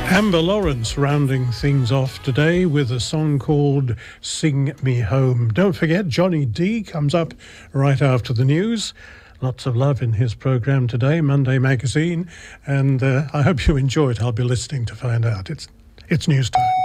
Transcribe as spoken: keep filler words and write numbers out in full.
Amber Lawrence rounding things off today with a song called Sing Me Home. Don't forget, Johnny D comes up right after the news. Lots of love in his programme today, Monday Magazine, and uh, I hope you enjoy it. I'll be listening to find out. It's, it's news time.